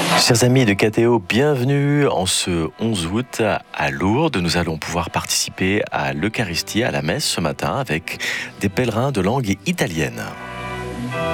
Chers amis de KTO, bienvenue en ce 11 août à Lourdes. Nous allons pouvoir participer à l'Eucharistie, à la messe ce matin avec des pèlerins de langue italienne.